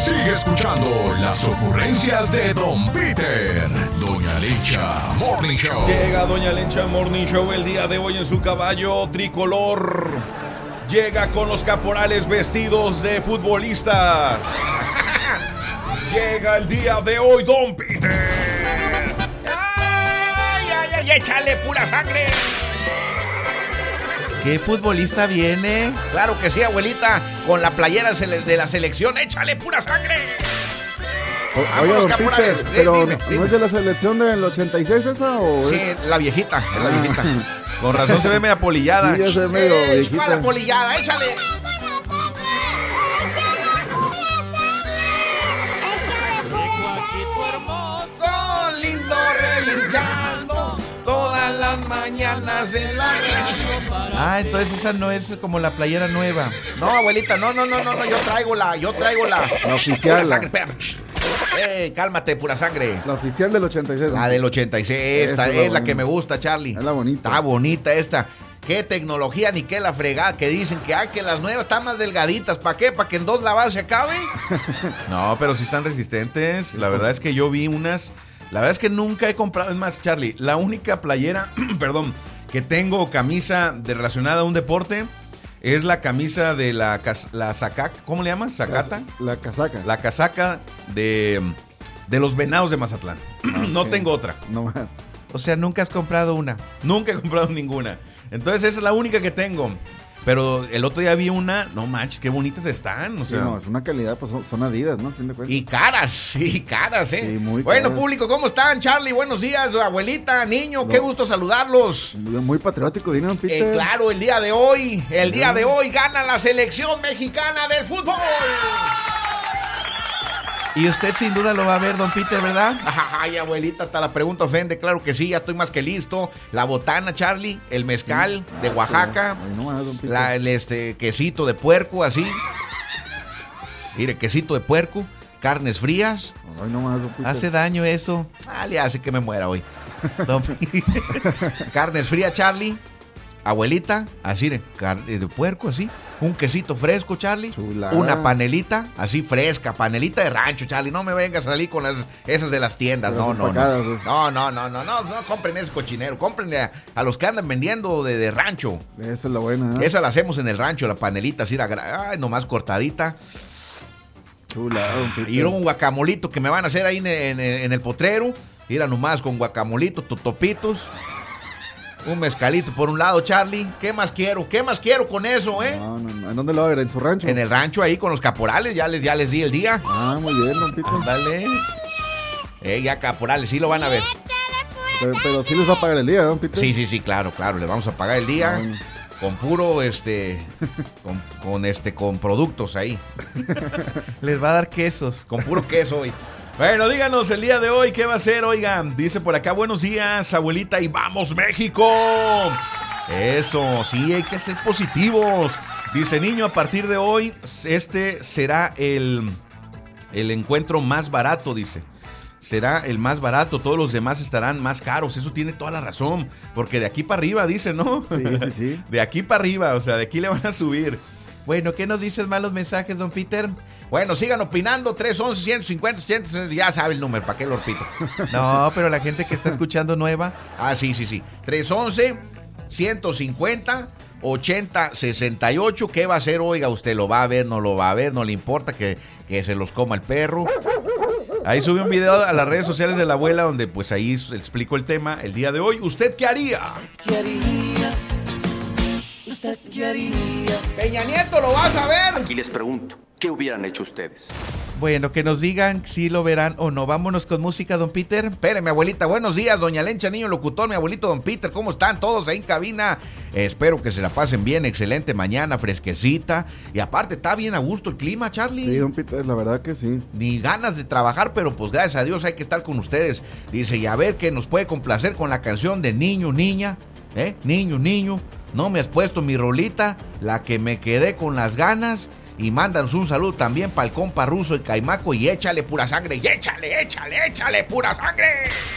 Sigue escuchando las ocurrencias de Don Peter. Doña Lencha Morning Show. Llega Doña Lencha Morning Show el día de hoy en su caballo tricolor. Llega con los caporales vestidos de futbolistas. Llega el día de hoy Don Peter. ¡Ay, ay, ay! ¡Échale pura sangre! ¿Qué futbolista viene? Claro que sí, abuelita, con la playera de la selección, échale pura sangre. Oye, don Peter, pero dime. ¿no es de la selección del 86 esa o Sí, es? la viejita, es la viejita. Con razón se ve media polillada. Sí, ya se ve medio ¿Cuál viejita. la polillada? Échale. Son lindo relinchando todas las mañanas en la radio. Ah, entonces esa no es como la playera nueva. No, abuelita, no, yo traigo la. La oficial, Pura sangre, espérame. Cálmate, pura sangre. La oficial del 86. La del 86, esta Esa es es la la que buena. me gusta, Charlie. Es la bonita. Está bonita esta. Qué tecnología ni qué la fregada que dicen que las nuevas están más delgaditas. ¿Para qué? ¿Para que en 2 lavadas se acabe? No, pero sí están resistentes. La verdad es que yo vi unas. La verdad es que nunca he comprado. Es más, Charlie, la única playera, perdón, que tengo camisa relacionada a un deporte es la camisa de la sacac. ¿Cómo le llaman? ¿Sacata? La casaca. La casaca de los Venados de Mazatlán. No tengo otra. No más. O sea, nunca has comprado una. Nunca he comprado ninguna. Entonces esa es la única que tengo. Pero el otro día vi una. No manches, qué bonitas están. O Sí, sea, no, es una calidad, pues son Adidas, ¿no? A fin de cuentas. Y caras, ¿eh? Sí, muy bueno, caras. público, ¿cómo están, Charlie? Buenos días, abuelita, niño, qué gusto saludarlos. Muy patriótico, ¿viene, don Peter? Claro, el día de hoy gana la selección mexicana del fútbol. Y usted sin duda lo va a ver, Don Peter, ¿verdad? Ay, abuelita, hasta la pregunta ofende, claro que sí, ya estoy más que listo. La botana, Charlie, el mezcal de Oaxaca, Ay, no más, don Peter. el quesito de puerco, así. Mire, quesito de puerco, carnes frías. Ay, no más, don Peter. Hace daño eso. Le hace que me muera hoy. Don Carnes frías, Charlie. Abuelita, así de puerco, así. Un quesito fresco, Charlie. Chulada. Una panelita, así fresca, panelita de rancho, Charlie. No me vengas a salir con esas de las tiendas. Las No. empacadas, ¿sí? No compren ese cochinero. Cómprenle a los que andan vendiendo de rancho. Esa es la buena, ¿eh? Esa la hacemos en el rancho, la panelita, así, nomás cortadita. Chula, don Peter. Y luego un guacamolito que me van a hacer ahí en el potrero. Mira nomás con guacamolito, totopitos. Un mezcalito por un lado, Charlie. ¿Qué más quiero? ¿Qué más quiero con eso, eh? No. ¿En dónde lo va a ver? ¿En su rancho? En el rancho ahí con los caporales, ya les di el día. Ah, muy bien, don Peter. Dale. Ya caporales, sí lo van a ver. Pero sí les va a pagar el día, don Peter. Sí, claro, les vamos a pagar el día. Bueno. Con puro, con productos ahí. Les va a dar quesos. Con puro queso hoy. bueno, díganos el día de hoy qué va a ser, oigan. Dice por acá, buenos días, abuelita, y vamos, México. Eso, sí, hay que ser positivos. Dice, niño, a partir de hoy, este será el encuentro más barato, dice. Será el más barato, todos los demás estarán más caros. Eso tiene toda la razón, porque de aquí para arriba, dice, ¿no? Sí. De aquí para arriba, o sea, de aquí le van a subir. Bueno, ¿qué nos dices malos mensajes, Don Peter? Bueno, sigan opinando. 311-150-100. Ya sabe el número, ¿para qué lo repito? No, pero la gente que está escuchando nueva. Sí. 311-150-8068. ¿Qué va a hacer? Oiga, usted lo va a ver, no lo va a ver, no le importa que se los coma el perro. Ahí subí un video a las redes sociales de la abuela donde pues ahí explico el tema el día de hoy. ¿Usted qué haría? ¿Usted qué haría? Peña Nieto, ¿lo vas a ver? Y les pregunto, ¿qué hubieran hecho ustedes? Bueno, que nos digan si lo verán o no. Vámonos con música, Don Peter. Espéreme, abuelita. Buenos días, doña Lencha, niño locutor, mi abuelito Don Peter. ¿Cómo están todos ahí en cabina? Espero que se la pasen bien. Excelente mañana, fresquecita. Y aparte, está bien a gusto el clima, Charlie. Sí, don Peter, la verdad que sí. Ni ganas de trabajar, pero pues gracias a Dios hay que estar con ustedes. Dice, y a ver qué nos puede complacer con la canción de Niño, Niña. Niño, no me has puesto mi rolita, la que me quedé con las ganas. Y mándanos un saludo también para el compa Ruso y Caimaco. Y échale pura sangre, y échale pura sangre.